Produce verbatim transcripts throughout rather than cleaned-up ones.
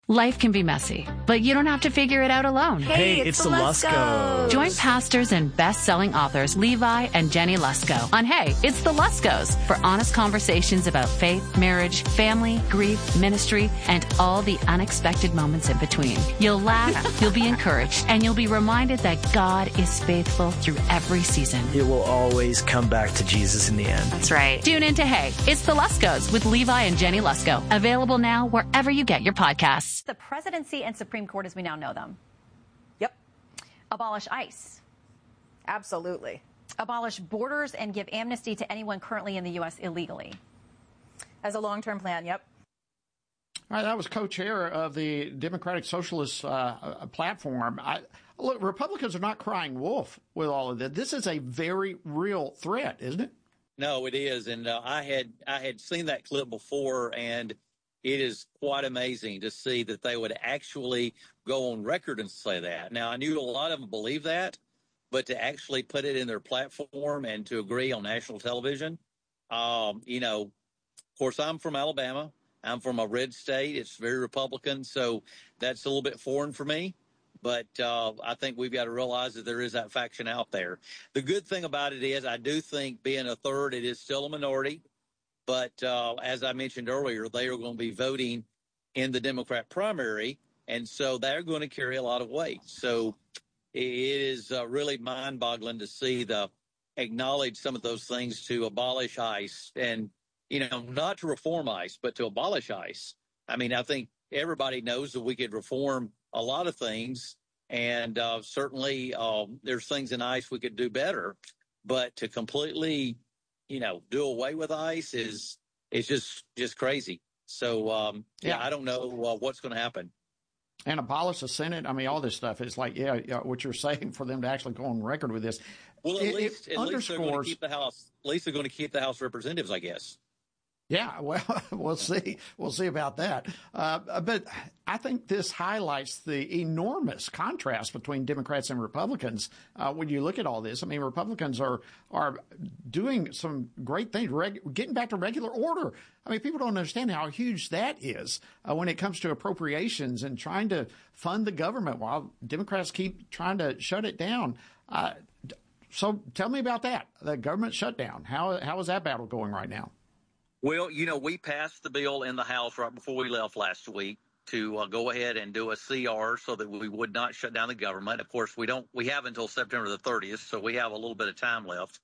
Life can be messy, but you don't have to figure it out alone. Hey, Hey, it's, it's the the Luskos. Join pastors and best-selling authors Levi and Jenny Lusko on Hey, It's the Luskos for honest conversations about faith, marriage, family, grief, ministry, and all the unexpected moments in between. You'll laugh, you'll be encouraged, and you'll be reminded that God is faithful through every season. It will always come back to Jesus in the end. That's right. Tune in to Hey, It's the Luskos with Levi and Jenny Lusko. Available now wherever you get your podcasts. The presidency and Supreme Court as we now know them. Yep, Abolish ICE. absolutely. Abolish borders and give amnesty to anyone currently in the U S illegally. As a long-term plan, yep. All right, that was co-chair of the Democratic Socialist uh, platform. I, look, Republicans are not crying wolf with all of this. This is a very real threat, isn't it? No, it is, and uh, I had I had seen that clip before, and it is quite amazing to see that they would actually go on record and say that. Now, I knew a lot of them believe that, but to actually put it in their platform and to agree on national television, um, you know, of course, I'm from Alabama. I'm from a red state. It's very Republican, so that's a little bit foreign for me. But uh, I think we've got to realize that there is that faction out there. The good thing about it is I do think being a third, it is still a minority. But uh, as I mentioned earlier, they are going to be voting in the Democrat primary, and so they're going to carry a lot of weight. So it is uh, really mind-boggling to see the acknowledge some of those things to abolish ICE and, you know, not to reform ICE, but to abolish ICE. I mean, I think everybody knows that we could reform a lot of things, and uh, certainly uh, there's things in ICE we could do better, but to completely you know, do away with ICE is is just just crazy. So, um, yeah. yeah, I don't know uh, what's going to happen. And abolish the Senate. I mean, all this stuff is like, yeah, yeah, what you're saying for them to actually go on record with this. Well, at it, least it at least they're going to keep the House. At least they're going to keep the House of Representatives, I guess. Yeah, well, we'll see. We'll see about that. Uh, but I think this highlights the enormous contrast between Democrats and Republicans uh, when you look at all this. I mean, Republicans are are doing some great things, reg- getting back to regular order. I mean, people don't understand how huge that is uh, when it comes to appropriations and trying to fund the government while Democrats keep trying to shut it down. Uh, so tell me about that, the government shutdown. How how is that battle going right now? Well, you know, we passed the bill in the House right before we left last week to uh, go ahead and do a C R so that we would not shut down the government. Of course, we don't. We have until September the thirtieth, so we have a little bit of time left.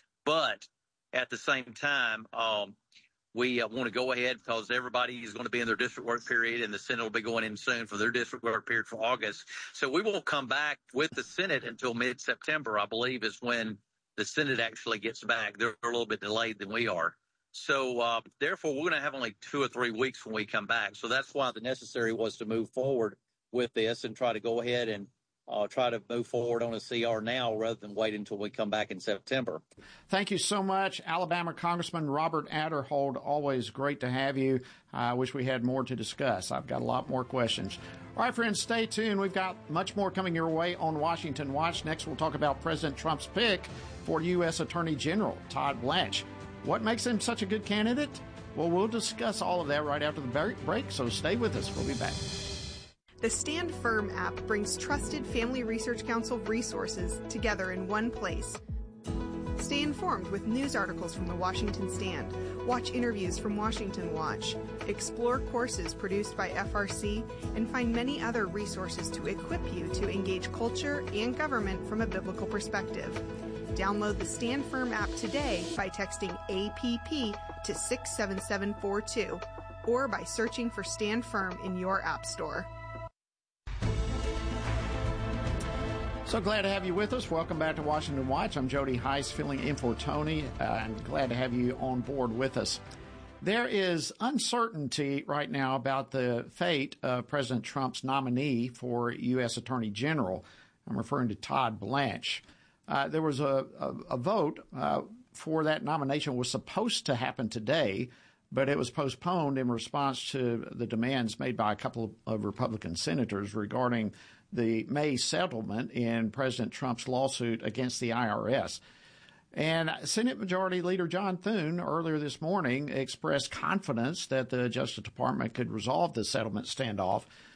But at the same time, um, we uh, want to go ahead because everybody is going to be in their district work period, and the Senate will be going in soon for their district work period for August. So we won't come back with the Senate until mid-September, I believe, is when the Senate actually gets back. They're a little bit delayed than we are. So, uh, therefore, we're going to have only two or three weeks when we come back. So that's why the necessary was to move forward with this and try to go ahead and uh, try to move forward on a C R now rather than wait until we come back in September. Thank you so much, Alabama Congressman Robert Aderhold. Always great to have you. I wish we had more to discuss. I've got a lot more questions. All right, friends, stay tuned. We've got much more coming your way on Washington Watch. Next, we'll talk about President Trump's pick for U S Attorney General Todd Blanche. What makes him such a good candidate? Well, we'll discuss all of that right after the break, so stay with us. We'll be back. The Stand Firm app brings trusted Family Research Council resources together in one place. Stay informed with news articles from the Washington Stand, watch interviews from Washington Watch, explore courses produced by F R C, and find many other resources to equip you to engage culture and government from a biblical perspective. Download the Stand Firm app today by texting A P P to six seven seven four two or by searching for Stand Firm in your app store. So glad to have you with us. Welcome back to Washington Watch. I'm Jody Heiss, filling in for Tony, uh, and glad to have you on board with us. There is uncertainty right now about the fate of President Trump's nominee for U S Attorney General. I'm referring to Todd Blanche. Uh, there was a, a, a vote uh, for that nomination was supposed to happen today, but it was postponed in response to the demands made by a couple of Republican senators regarding the May settlement in President Trump's lawsuit against the I R S. And Senate Majority Leader John Thune earlier this morning expressed confidence that the Justice Department could resolve the settlement standoff